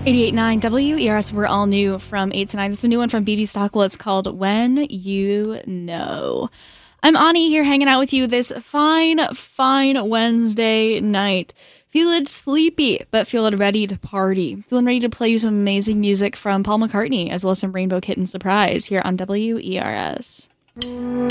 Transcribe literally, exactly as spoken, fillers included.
eighty-eight point nine W E R S, we're all new from eight to nine. It's a new one from B B Stockwell. It's called When You Know. I'm Ani here hanging out with you this fine, fine Wednesday night. Feeling sleepy, but feeling ready to party. Feeling ready to play you some amazing music from Paul McCartney, as well as some Rainbow Kitten Surprise here on W E R S.